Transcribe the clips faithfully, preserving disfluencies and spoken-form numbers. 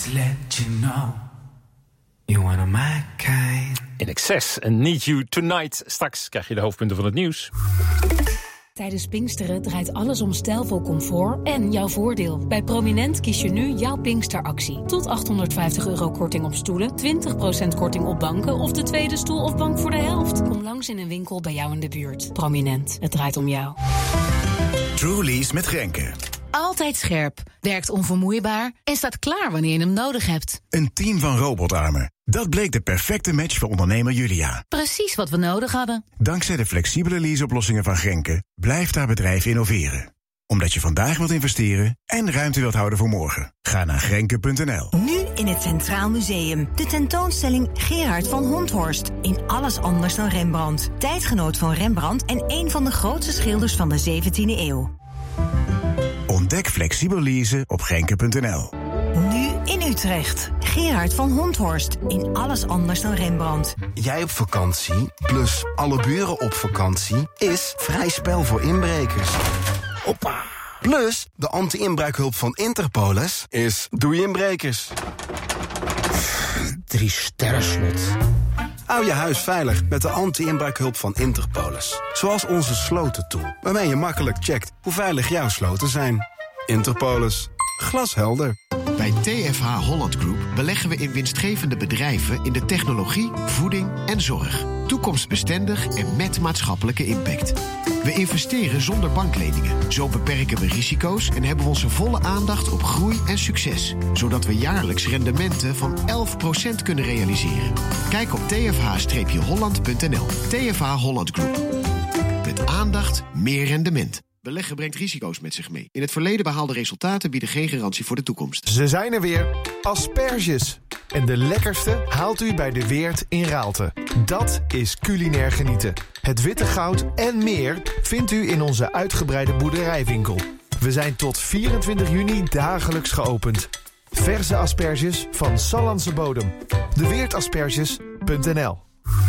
Just let you know. You wanna my kind. In excess and Need You Tonight. Straks krijg je de hoofdpunten van het nieuws. Tijdens Pinksteren draait alles om stijlvol comfort en jouw voordeel. Bij Prominent kies je nu jouw Pinksteractie. Tot achthonderdvijftig euro korting op stoelen, twintig procent korting op banken of de tweede stoel of bank voor de helft. Kom langs in een winkel bij jou in de buurt. Prominent, het draait om jou. Truly's met Grenke. Altijd scherp, werkt onvermoeibaar en staat klaar wanneer je hem nodig hebt. Een team van robotarmen. Dat bleek de perfecte match voor ondernemer Julia. Precies wat we nodig hadden. Dankzij de flexibele leaseoplossingen van Grenke blijft haar bedrijf innoveren. Omdat je vandaag wilt investeren en ruimte wilt houden voor morgen. Ga naar grenke punt n l. Nu in het Centraal Museum. De tentoonstelling Gerard van Honthorst. In alles anders dan Rembrandt. Tijdgenoot van Rembrandt en een van de grootste schilders van de zeventiende eeuw. Ontdek flexibel leasen op grenke punt n l. Nu in Utrecht. Gerard van Honthorst. In alles anders dan Rembrandt. Jij op vakantie, plus alle buren op vakantie, is vrij spel voor inbrekers. Hoppa. Plus, de anti-inbraakhulp van Interpolis is doei inbrekers. Drie sterrenslot. Hou je huis veilig met de anti-inbraakhulp van Interpolis. Zoals onze slotentool, waarmee je makkelijk checkt hoe veilig jouw sloten zijn. Interpolis. Glashelder. Bij T F H Holland Group beleggen we in winstgevende bedrijven in de technologie, voeding en zorg. Toekomstbestendig en met maatschappelijke impact. We investeren zonder bankleningen. Zo beperken we risico's en hebben we onze volle aandacht op groei en succes. Zodat we jaarlijks rendementen van elf procent kunnen realiseren. Kijk op t f h holland punt n l. T F H Holland Group. Met aandacht meer rendement. Beleggen brengt risico's met zich mee. In het verleden behaalde resultaten bieden geen garantie voor de toekomst. Ze zijn er weer. Asperges. En de lekkerste haalt u bij De Weert in Raalte. Dat is culinair genieten. Het witte goud en meer vindt u in onze uitgebreide boerderijwinkel. We zijn tot vierentwintig juni dagelijks geopend. Verse asperges van Sallandse bodem. de weert asperges punt n l.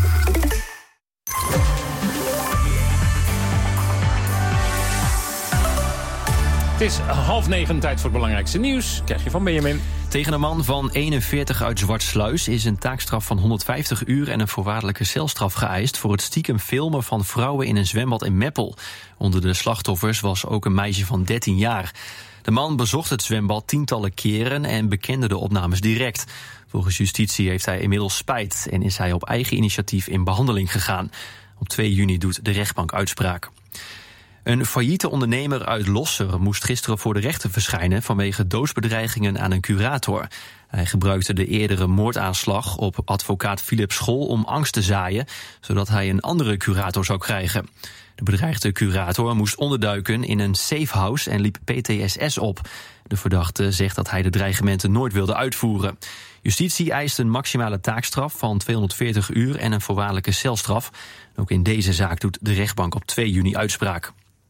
Het is half negen, tijd voor het belangrijkste nieuws. Krijg je van Benjamin. Tegen een man van eenenveertig uit Zwartsluis is een taakstraf van honderdvijftig uur... en een voorwaardelijke celstraf geëist voor het stiekem filmen van vrouwen in een zwembad in Meppel. Onder de slachtoffers was ook een meisje van dertien jaar. De man bezocht het zwembad tientallen keren en bekende de opnames direct. Volgens justitie heeft hij inmiddels spijt en is hij op eigen initiatief in behandeling gegaan. Op twee juni doet de rechtbank uitspraak. Een failliete ondernemer uit Losser moest gisteren voor de rechter verschijnen vanwege doodsbedreigingen aan een curator. Hij gebruikte de eerdere moordaanslag op advocaat Philip Scholl om angst te zaaien, zodat hij een andere curator zou krijgen. De bedreigde curator moest onderduiken in een safehouse en liep P T S S op. De verdachte zegt dat hij de dreigementen nooit wilde uitvoeren. Justitie eist een maximale taakstraf van tweehonderdveertig uur en een voorwaardelijke celstraf. Ook in deze zaak doet de rechtbank op twee juni uitspraak.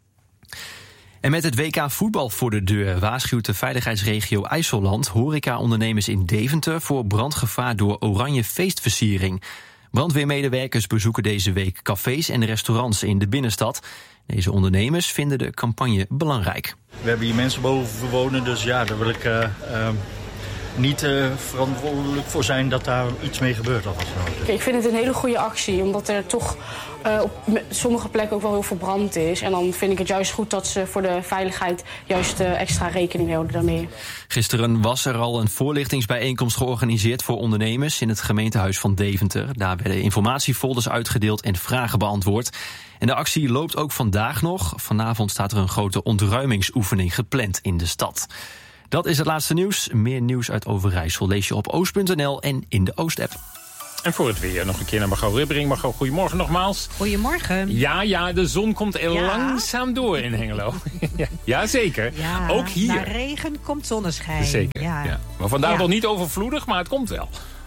En met het W K voetbal voor de deur waarschuwt de veiligheidsregio IJsseland horeca-ondernemers in Deventer voor brandgevaar door oranje feestversiering. Brandweermedewerkers bezoeken deze week cafés en restaurants in de binnenstad. Deze ondernemers vinden de campagne belangrijk. We hebben hier mensen boven wonen, dus ja, daar wil ik uh, uh, niet uh, verantwoordelijk voor zijn dat daar iets mee gebeurt. Ik vind het een hele goede actie, omdat er toch uh, op sommige plekken ook wel heel veel brand is. En dan vind ik het juist goed dat ze voor de veiligheid juist uh, extra rekening houden daarmee. Gisteren was er al een voorlichtingsbijeenkomst georganiseerd voor ondernemers in het gemeentehuis van Deventer. Daar werden informatiefolders uitgedeeld en vragen beantwoord. En de actie loopt ook vandaag nog. Vanavond staat er een grote ontruimingsoefening gepland in de stad. Dat is het laatste nieuws. Meer nieuws uit Overijssel lees je op oost punt n l en in de Oost-app. En voor het weer nog een keer naar Margot Ribbering. Margot, goedemorgen nogmaals. Goedemorgen. Ja, ja, de zon komt er ja. langzaam door in Hengelo. ja, zeker. Ja, ook hier. Na regen komt zonneschijn. Zeker, ja. ja. Maar vandaag ja. nog niet overvloedig, maar het komt wel.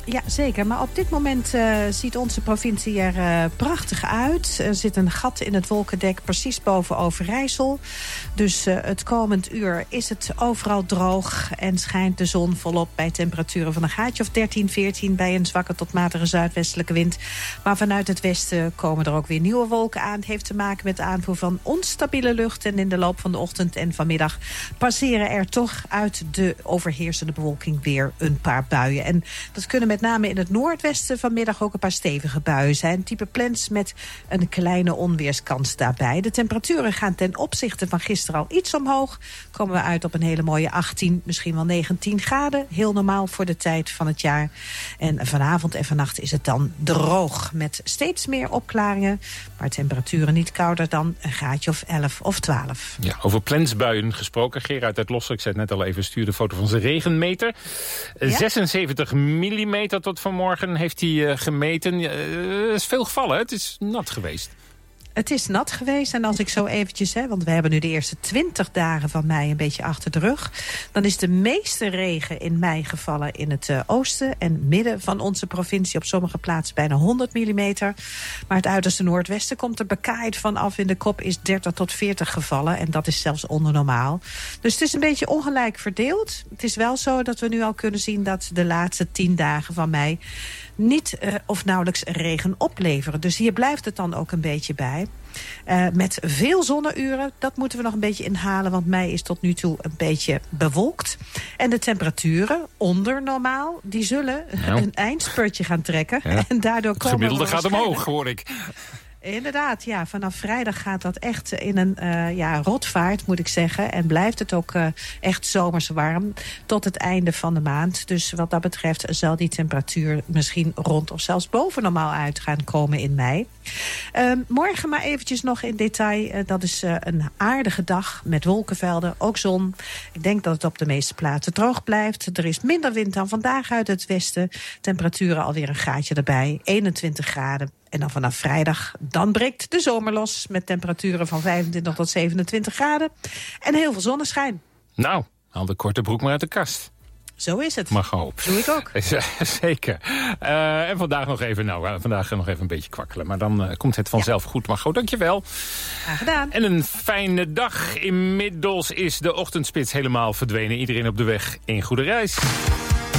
ja, zeker. Maar op dit moment uh, ziet onze provincie er uh, prachtig uit. Er zit een gat in het wolkendek precies boven Overijssel. Dus uh, het komend uur is het overal droog en schijnt de zon volop bij temperaturen van een gaatje of dertien, veertien... bij een zwakke tot matige zuidwestelijke wind. Maar vanuit het westen komen er ook weer nieuwe wolken aan. Het heeft te maken met de aanvoer van onstabiele lucht. En in de loop van de ochtend en vanmiddag passeren er toch uit de overheersende bewolking weer een paar buien. En dat kunnen met name in het noordwesten vanmiddag ook een paar stevige buien zijn. Type plens met een kleine onweerskans daarbij. De temperaturen gaan ten opzichte van gisteren al iets omhoog. Komen we uit op een hele mooie achttien, misschien wel negentien graden. Heel normaal voor de tijd van het jaar. En vanavond en vannacht is het dan droog met steeds meer opklaringen. Maar temperaturen niet kouder dan een graadje of elf of twaalf. Ja, over plensbuien gesproken. Gerard uit Losser, ik zei het net al even, stuurde een foto van zijn regenmeter. Ja? zesenzeventig millimeter tot vanmorgen heeft hij uh, gemeten. Het uh, is veel gevallen, hè? Het is nat geweest. Het is nat geweest en als ik zo eventjes, hè, want we hebben nu de eerste twintig dagen van mei een beetje achter de rug. Dan is de meeste regen in mei gevallen in het uh, oosten en midden van onze provincie. Op sommige plaatsen bijna honderd millimeter. Maar het uiterste noordwesten komt er bekaaid vanaf. In de kop is dertig tot veertig gevallen en dat is zelfs onder normaal. Dus het is een beetje ongelijk verdeeld. Het is wel zo dat we nu al kunnen zien dat de laatste tien dagen van mei niet uh, of nauwelijks regen opleveren. Dus hier blijft het dan ook een beetje bij. Uh, met veel zonneuren, dat moeten we nog een beetje inhalen, want mei is tot nu toe een beetje bewolkt. En de temperaturen, onder normaal, die zullen nou. een eindspurtje gaan trekken. Ja. En daardoor komen het gemiddelde gaat omhoog, hoor ik. Inderdaad, ja. Vanaf vrijdag gaat dat echt in een uh, ja, rotvaart, moet ik zeggen. En blijft het ook uh, echt zomers warm tot het einde van de maand. Dus wat dat betreft zal die temperatuur misschien rond of zelfs boven normaal uit gaan komen in mei. Uh, morgen maar eventjes nog in detail. Uh, dat is uh, een aardige dag met wolkenvelden, ook zon. Ik denk dat het op de meeste plaatsen droog blijft. Er is minder wind dan vandaag uit het westen. Temperaturen alweer een graadje erbij, eenentwintig graden. En dan vanaf vrijdag, dan breekt de zomer los met temperaturen van vijfentwintig tot zevenentwintig graden. En heel veel zonneschijn. Nou, haal de korte broek maar uit de kast. Zo is het. Mag hoop. Doe ik ook. Zeker. Uh, en vandaag nog even, nou, uh, vandaag nog even een beetje kwakkelen. Maar dan uh, komt het vanzelf ja. goed. Margot, dankjewel. Graag gedaan. En een fijne dag. Inmiddels is de ochtendspits helemaal verdwenen. Iedereen op de weg. Een goede reis.